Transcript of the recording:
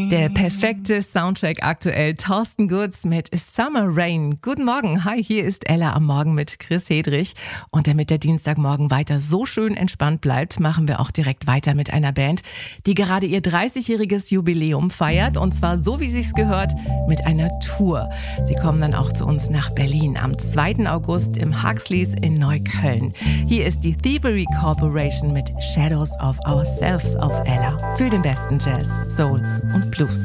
Der perfekte Soundtrack aktuell. Thorsten Goods mit Summer Rain. Guten Morgen. Hi, hier ist Ella am Morgen mit Chris Hedrich. Und damit der Dienstagmorgen weiter so schön entspannt bleibt, machen wir auch direkt weiter mit einer Band, die gerade ihr 30-jähriges Jubiläum feiert. Und zwar so, wie sich's gehört, mit einer Tour. Sie kommen dann auch zu uns nach Berlin am 2. August im Huxleys in Neukölln. Hier ist die Thievery Corporation mit Shadows of Ourselves auf Ella. Für den besten Jazz, Soul und Blues.